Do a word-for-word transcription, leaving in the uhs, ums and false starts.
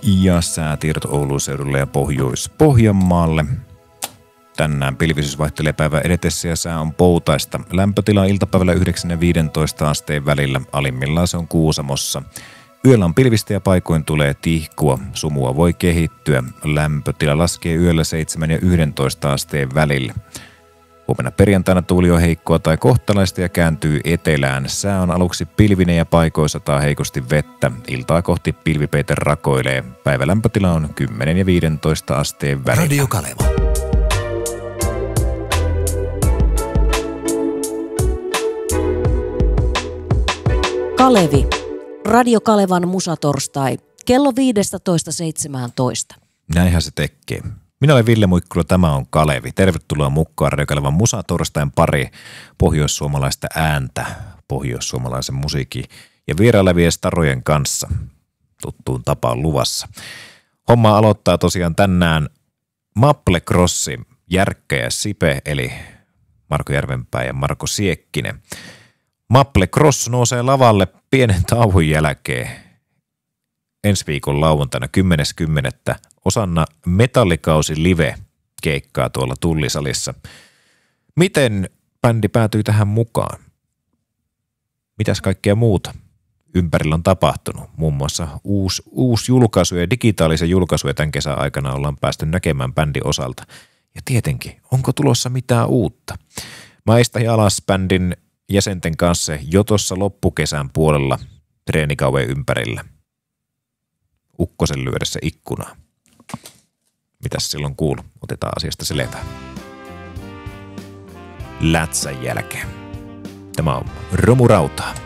ja säätiedot Oulun seudulle ja Pohjois-Pohjanmaalle. Tänään pilvisyys vaihtelee päivän edetessä ja sää on poutaista. Lämpötila iltapäivällä yhdeksän ja viisitoista asteen välillä, alimmillaan se on Kuusamossa. Yöllä on pilvistä ja paikoin tulee tihkua. Sumua voi kehittyä. Lämpötila laskee yöllä seitsemän ja yksitoista asteen välillä. Huomenna perjantaina tuuli on heikkoa tai kohtalaista ja kääntyy etelään. Sää on aluksi pilvinen ja paikoin sataa heikosti vettä. Iltaa kohti pilvipeite rakoilee. Päivälämpötila on kymmenen ja viisitoista asteen välillä. Radio Kaleva. Kalevi. Radio Kalevan musatorstai. Kello viisitoista seitsemäntoista. Näinhän se tekee. Minä olen Ville Muikkula, tämä on Kalevi. Tervetuloa mukaan Radio Kalevan musatorstain pari pohjoissuomalaista ääntä, pohjoissuomalaisen musiikin ja vierailevien starojen kanssa. Tuttuun tapaan luvassa. Homma aloittaa tosiaan tänään Maple Crossi, Järkkä ja Sipe, eli Marko Järvenpää ja Marko Siekkinen. Maple Cross nousee lavalle pienen tauon jälkeen ensi viikon lauantaina kymmenes kymmenettä osana Metallikausi Live keikkaa tuolla Tullisalissa. Miten bändi päätyi tähän mukaan? Mitäs kaikkea muuta ympärillä on tapahtunut? Muun muassa uusi, uusi julkaisu ja digitaalisia julkaisuja tämän kesän aikana ollaan päästy näkemään bändin osalta. Ja tietenkin, onko tulossa mitään uutta? Maista ja alas bändin jäsenten kanssa jo tuossa loppukesän puolella treenikauden ympärillä. Ukkosen lyödessä ikkunaa. Mitäs silloin kuuluu? Otetaan asiasta selvää. Lätsän jälkeen. Tämä on Romurautaa.